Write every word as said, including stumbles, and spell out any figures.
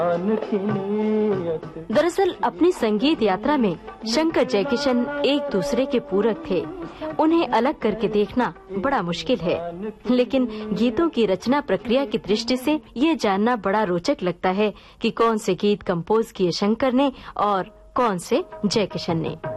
दरअसल अपनी संगीत यात्रा में शंकर जयकिशन एक दूसरे के पूरक थे। उन्हें अलग करके देखना बड़ा मुश्किल है, लेकिन गीतों की रचना प्रक्रिया की दृष्टि से ये जानना बड़ा रोचक लगता है कि कौन से गीत कंपोज किए शंकर ने और कौन से जयकिशन ने।